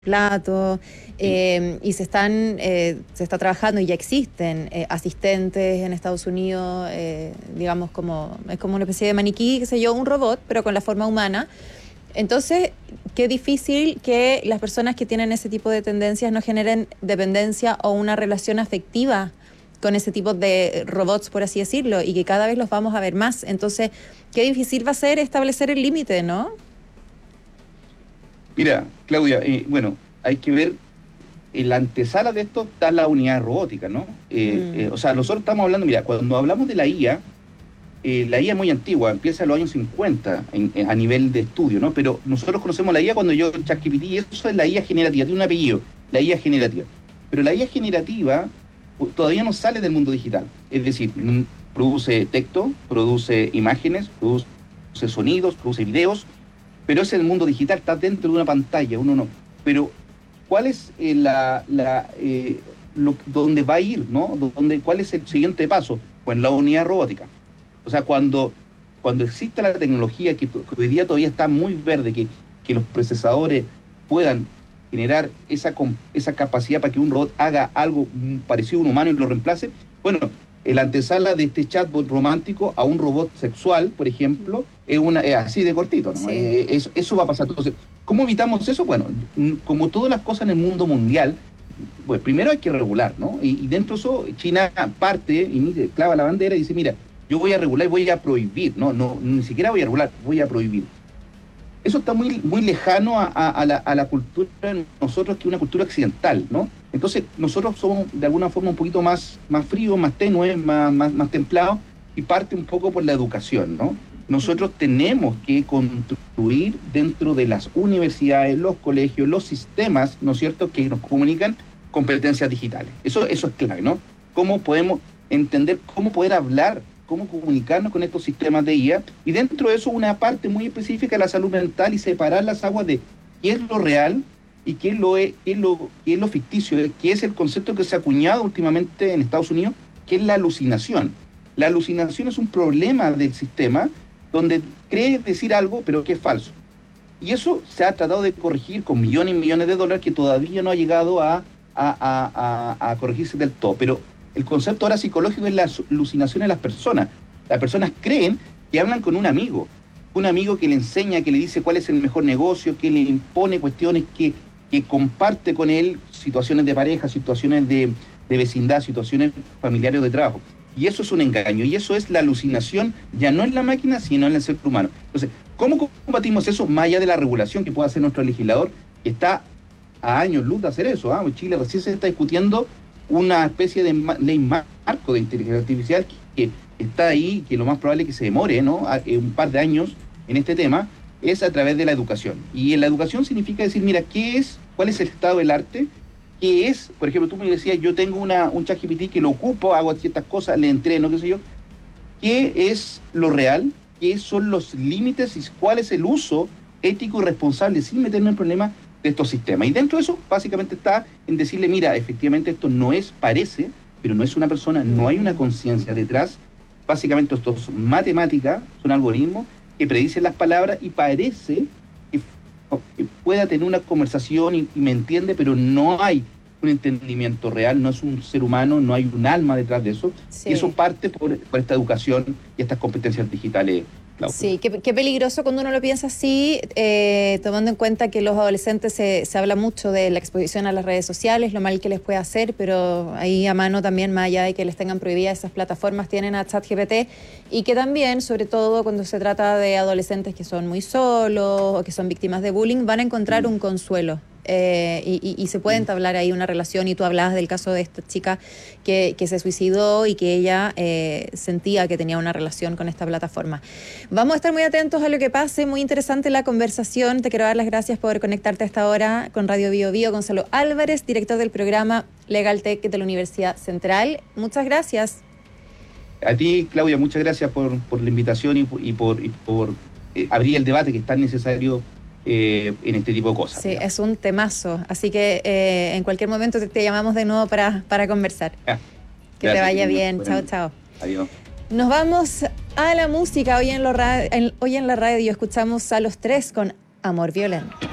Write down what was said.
plato, y se está trabajando y ya existen asistentes en Estados Unidos, digamos es como una especie de maniquí, qué sé yo, un robot, pero con la forma humana. Entonces, qué difícil que las personas que tienen ese tipo de tendencias no generen dependencia o una relación afectiva con ese tipo de robots, por así decirlo, y que cada vez los vamos a ver más. Entonces, qué difícil va a ser establecer el límite, ¿no? Mira, Claudia, bueno, hay que ver, en la antesala de esto está la unidad robótica, ¿no? O sea, nosotros estamos hablando, mira, cuando hablamos de la IA es muy antigua, empieza en los años 50 a nivel de estudio, ¿no? Pero nosotros conocemos la IA cuando yo ChatGPT, y eso es la IA generativa, tiene un apellido, la IA generativa. Pero la IA generativa todavía no sale del mundo digital, es decir, produce texto, produce imágenes, produce sonidos, produce videos, pero es el mundo digital, está dentro de una pantalla, uno no. Pero, ¿cuál es dónde va a ir, ¿no? ¿Cuál es el siguiente paso? Pues la unidad robótica. O sea, cuando exista la tecnología que hoy día todavía está muy verde, que los procesadores puedan generar esa capacidad para que un robot haga algo parecido a un humano y lo reemplace, bueno, el antesala de este chatbot romántico a un robot sexual, por ejemplo, es así de cortito, ¿no? Sí. Eso va a pasar. Entonces, ¿cómo evitamos eso? Bueno, como todas las cosas en el mundo mundial, pues primero hay que regular, ¿no? Y dentro de eso, China parte y clava la bandera y dice, mira, yo voy a regular y voy a prohibir, no, ni siquiera voy a regular, voy a prohibir. Eso está muy, muy lejano a la cultura de nosotros, que es una cultura occidental, ¿no? Entonces, nosotros somos de alguna forma un poquito más fríos, más tenues, más templados, y parte un poco por la educación, ¿no? Nosotros tenemos que construir dentro de las universidades, los colegios, los sistemas, ¿no es cierto?, que nos comunican competencias digitales. Eso es clave, ¿no? Cómo podemos entender, cómo poder hablar, cómo comunicarnos con estos sistemas de IA, y dentro de eso una parte muy específica de la salud mental, y separar las aguas de qué es lo real y qué es lo ficticio, qué es el concepto que se ha acuñado últimamente en Estados Unidos, que es la alucinación. La alucinación es un problema del sistema donde cree decir algo, pero que es falso. Y eso se ha tratado de corregir con millones y millones de dólares, que todavía no ha llegado a corregirse del todo. Pero el concepto ahora psicológico es la alucinación de las personas. Las personas creen que hablan con un amigo que le enseña, que le dice cuál es el mejor negocio, que le impone cuestiones, que comparte con él situaciones de pareja, situaciones de vecindad, situaciones familiares o de trabajo. Y eso es un engaño, y eso es la alucinación, ya no en la máquina, sino en el ser humano. Entonces, ¿cómo combatimos eso más allá de la regulación que pueda hacer nuestro legislador, que está a años luz de hacer eso? En Chile recién se está discutiendo una especie de ley marco de inteligencia artificial que está ahí, que lo más probable es que se demore, ¿no?, un par de años en este tema, es a través de la educación. Y en la educación significa decir, mira, ¿cuál es el estado del arte? ¿Qué es? Por ejemplo, tú me decías, yo tengo un ChatGPT que lo ocupo, hago ciertas cosas, le entreno, qué sé yo. ¿Qué es lo real? ¿Qué son los límites? ¿Y cuál es el uso ético y responsable, sin meterme en problemas, de estos sistemas? Y dentro de eso, básicamente está en decirle, mira, efectivamente esto parece, pero no es una persona, no hay una conciencia detrás. Básicamente esto es matemática, son algoritmos que predicen las palabras, y parece que pueda tener una conversación y me entiende, pero no hay un entendimiento real, no es un ser humano, no hay un alma detrás de eso. Sí. Y eso parte por esta educación y estas competencias digitales. Sí, qué peligroso cuando uno lo piensa así, tomando en cuenta que los adolescentes se habla mucho de la exposición a las redes sociales, lo mal que les puede hacer, pero ahí a mano también, más allá de que les tengan prohibidas esas plataformas, tienen a ChatGPT, y que también, sobre todo cuando se trata de adolescentes que son muy solos o que son víctimas de bullying, van a encontrar un consuelo. Y se puede entablar ahí una relación. Y tú hablabas del caso de esta chica que se suicidó y que ella sentía que tenía una relación con esta plataforma. Vamos a estar muy atentos a lo que pase. Muy interesante la conversación. Te quiero dar las gracias por conectarte a esta hora con Radio Bio Bio. Gonzalo Álvarez, director del programa Legal Tech de la Universidad Central. Muchas gracias. A ti, Claudia, muchas gracias por la invitación y por abrir el debate que es tan necesario en este tipo de cosas. Sí, digamos. Es un temazo, así que en cualquier momento te llamamos de nuevo para conversar. Que gracias, te vaya bien. Chao, chao. Adiós. Nos vamos a la música. Hoy en la radio escuchamos a Los Tres con Amor Violento.